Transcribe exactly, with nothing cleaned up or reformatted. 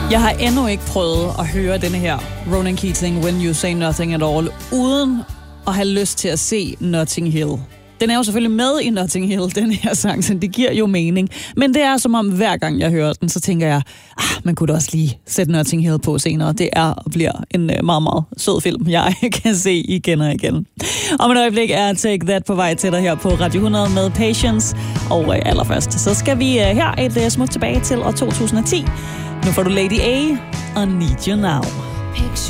Jeg har endnu ikke prøvet at høre denne her Ronan Keating, When You Say Nothing At All, uden at have lyst til at se Notting Hill. Den er jo selvfølgelig med i Notting Hill, den her sang, så det giver jo mening. Men det er som om, hver gang jeg hører den, så tænker jeg, ah, man kunne da også lige sætte Notting Hill på senere. Det er og bliver en meget, meget sød film, jeg kan se igen og igen. Om et øjeblik er Take That på vej til dig her på Radio hundrede med Patience. Og allerførst, så skal vi her et smut tilbage til år to tusind og ti. Nu får du Lady A og Need You Now. Picture